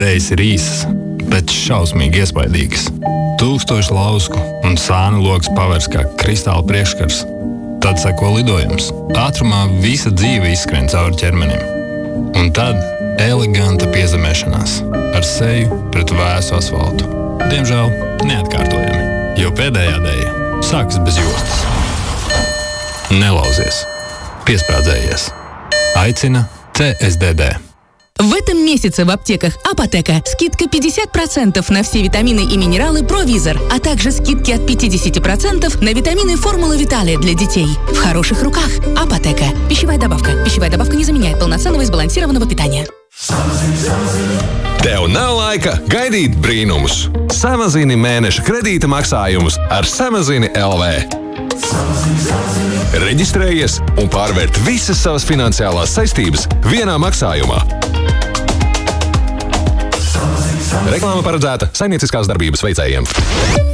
Reizes ir īsas, bet šausmīgi iespaidīgas. 1000 lausku un sānu logs pavērs kā kristāla priekškars. Tad seko lidojums. Ātrumā visa dzīve izskrien cauri ķermenim. Un tad eleganta piezemēšanās ar seju pret vēsu asfaltu. Diemžēl neatkārtojami, jo pēdējā dēja sākas bez jostas. Nelauzies. Piesprādzējies. Aicina CSDD. В этом месяце в аптеках Апотека скидка 50% на все витамины и минералы Провизор, а также скидки от 50% на витамины Формула Виталия для детей. В хороших руках. Апотека. Пищевая добавка. Пищевая добавка не заменяет полноценного и сбалансированного питания. Tev nav laika gaidīt brīnumus. Samazini mēneša kredīta maksājumus ar Samazini LV. Reģistrējies un pārvērt visas savas finansiālās saistības vienā maksājumā. Reklāma paredzēta saimnieciskās darbības veicējiem.